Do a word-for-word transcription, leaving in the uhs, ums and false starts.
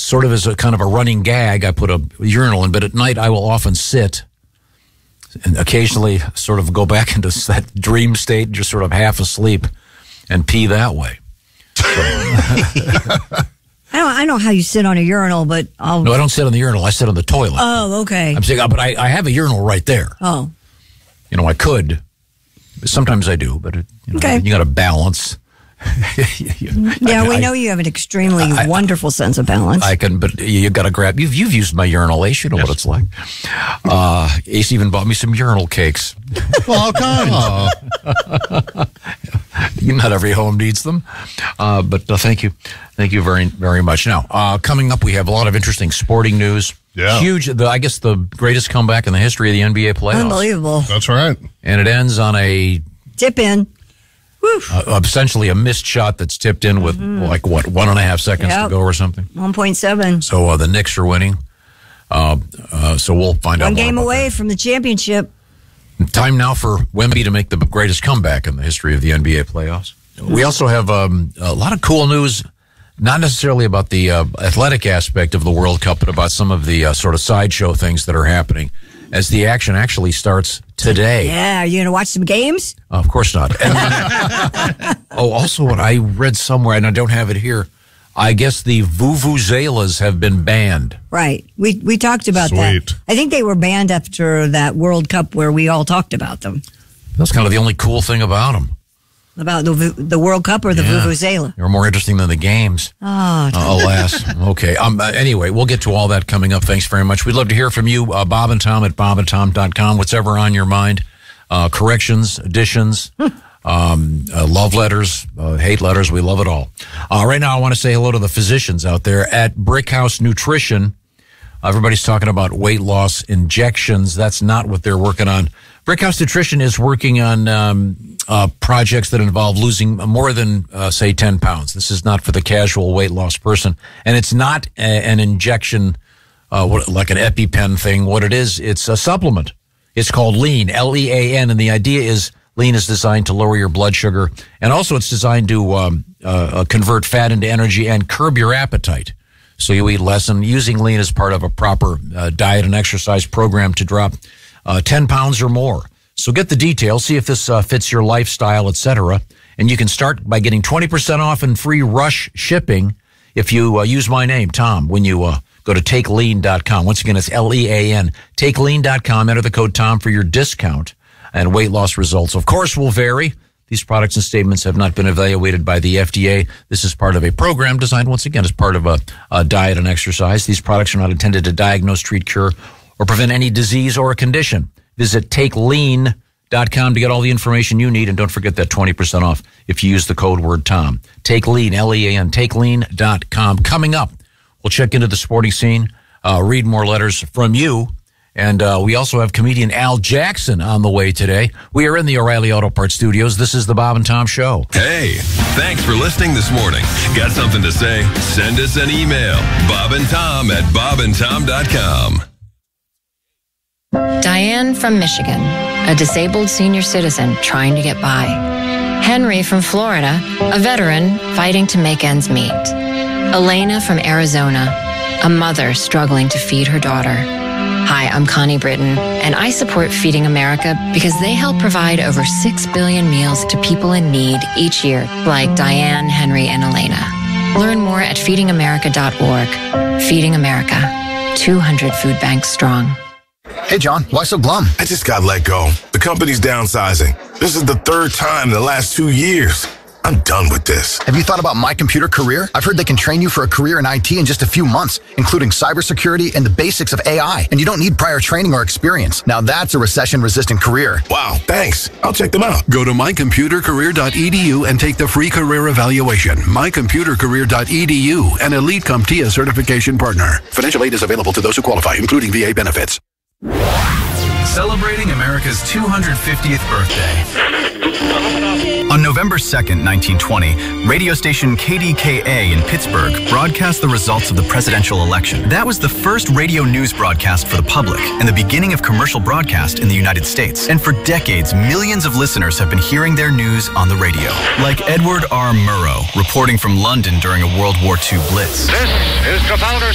sort of as a kind of a running gag, I put a urinal in, but at night I will often sit and occasionally sort of go back into that dream state, just sort of half asleep, and pee that way. So. I don't. I know how you sit on a urinal, but I'll. No, I don't sit on the urinal. I sit on the toilet. Oh, okay. I'm saying, but I, I have a urinal right there. Oh. You know, I could. Sometimes I do, but it, you know, okay. you got to balance. yeah, I, we know you have an extremely I, wonderful sense of balance. I can, but you got to grab. You've you've used my urinal, Ace. You know yes. what it's like. Uh, Ace even bought me some urinal cakes. Well, all kinds. Not every home needs them, uh, but uh, thank you, thank you very very much. Now, uh, coming up, we have a lot of interesting sporting news. Yeah, huge. The, I guess the greatest comeback in the history of the N B A playoffs. Unbelievable. That's right. And it ends on a tip in. Uh, essentially a missed shot that's tipped in with mm-hmm. like what one and a half seconds yep. to go or something. One point seven. So uh, the Knicks are winning. Uh, uh, so we'll find One out. One game away that. from the championship. Time now for Wemby to make the greatest comeback in the history of the N B A playoffs. We also have um, a lot of cool news, not necessarily about the uh, athletic aspect of the World Cup, but about some of the uh, sort of sideshow things that are happening as the action actually starts today. Yeah, are you going to watch some games? Uh, of course not. And then, oh, also what I read somewhere, and I don't have it here, I guess the vuvuzelas have been banned. Right. We we talked about Sweet. that. I think they were banned after that World Cup where we all talked about them. That's kind of the only cool thing about them. About the the World Cup or the yeah. vuvuzela? They were more interesting than the games. Oh, uh, alas. Okay. Um, uh, anyway, we'll get to all that coming up. Thanks very much. We'd love to hear from you, uh, Bob and Tom at bob and tom dot com. Whatever on your mind. Uh, corrections, additions, um, uh, love letters, uh, hate letters. We love it all. Uh, right now, I want to say hello to the physicians out there at Brickhouse Nutrition. Everybody's talking about weight loss injections. That's not what they're working on. Brickhouse Nutrition is working on um, uh, projects that involve losing more than, uh, say, ten pounds. This is not for the casual weight loss person. And it's not a, an injection uh, what, like an EpiPen thing. What it is, it's a supplement. It's called Lean, L E A N. And the idea is Lean is designed to lower your blood sugar. And also it's designed to um, uh, convert fat into energy and curb your appetite. So you eat less, and using Lean as part of a proper uh, diet and exercise program to drop uh, ten pounds or more. So get the details, see if this uh, fits your lifestyle, et cetera. And you can start by getting twenty percent off and free rush shipping if you uh, use my name, Tom, when you uh, go to take lean dot com. Once again, it's L E A N. take lean dot com. Enter the code Tom for your discount, and weight loss results, of course, will vary. These products and statements have not been evaluated by the F D A. This is part of a program designed, once again, as part of a, a diet and exercise. These products are not intended to diagnose, treat, cure, or prevent any disease or a condition. Visit take lean dot com to get all the information you need, and don't forget that twenty percent off if you use the code word Tom. TakeLean, L E A N, take lean dot com. Coming up, we'll check into the sporting scene, uh, read more letters from you. And uh, we also have comedian Al Jackson on the way today. We are in the O'Reilly Auto Parts studios. This is the Bob and Tom Show. Hey, thanks for listening this morning. Got something to say? Send us an email. Bob and Tom at bob and tom dot com. Diane from Michigan, a disabled senior citizen trying to get by. Henry from Florida, a veteran fighting to make ends meet. Elena from Arizona, a mother struggling to feed her daughter. Hi, I'm Connie Britton, and I support Feeding America because they help provide over six billion meals to people in need each year, like Diane, Henry, and Elena. Learn more at feeding america dot org. Feeding America, two hundred food banks strong. Hey, John, why so glum? I just got let go. The company's downsizing. This is the third time in the last two years. I'm done with this. Have you thought about My Computer Career? I've heard they can train you for a career in I T in just a few months, including cybersecurity and the basics of A I. And you don't need prior training or experience. Now that's a recession-resistant career. Wow, thanks. I'll check them out. Go to my computer career dot e d u and take the free career evaluation. my computer career dot e d u, an Elite CompTIA certification partner. Financial aid is available to those who qualify, including V A benefits. Celebrating America's two hundred fiftieth birthday. On November second, nineteen twenty, radio station K D K A in Pittsburgh broadcast the results of the presidential election. That was the first radio news broadcast for the public and the beginning of commercial broadcast in the United States. And for decades, millions of listeners have been hearing their news on the radio. Like Edward R. Murrow, reporting from London during a World War Two blitz. This is Trafalgar